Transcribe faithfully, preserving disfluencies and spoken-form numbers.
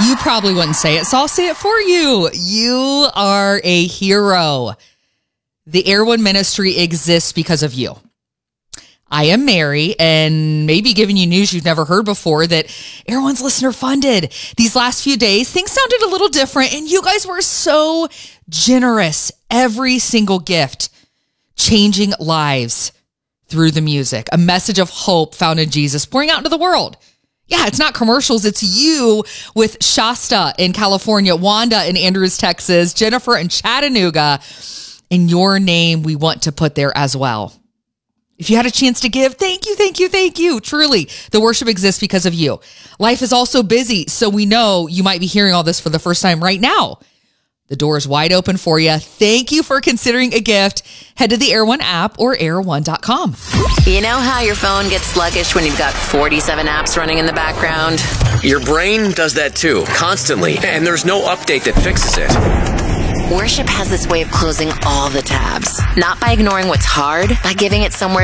You probably wouldn't say it, so I'll say it for you. You are a hero. The Air One Ministry exists because of you. I am Mary, and maybe giving you news you've never heard before that Air One's listener funded. These last few days, things sounded a little different, and you guys were so generous. Every single gift changing lives through the music. A message of hope found in Jesus pouring out into the world. Yeah, it's not commercials. It's you with Shasta in California, Wanda in Andrews, Texas, Jennifer in Chattanooga. And your name we want to put there as well. If you had a chance to give, thank you, thank you, thank you. Truly, the worship exists because of you. Life is also busy, so we know you might be hearing all this for the first time right now. The door is wide open for you. Thank you for considering a gift. Head to the Air One app or air one dot com. You know how your phone gets sluggish when you've got forty-seven apps running in the background? Your brain does that too, constantly, and there's no update that fixes it. Worship has this way of closing all the tabs. Not by ignoring what's hard, by giving it somewhere